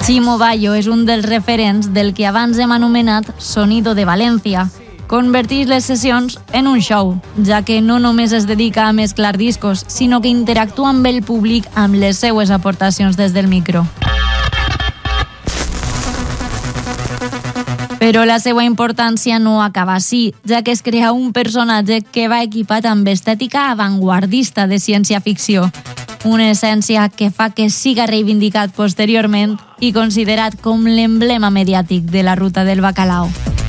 Chimo Bayo és un dels referents del que abans hem anomenat Sonido de València. Converteix les sessions en un show, ja que no només es dedica a mesclar discos, sinó que interactua amb el públic amb les seues aportacions des del micro. Però la seva importància no acaba així, ja que es crea un personatge que va equipat amb estètica avantguardista de ciència-ficció, una essència que fa que siga reivindicat posteriorment i considerat com l'emblema mediàtic de la ruta del bacalao.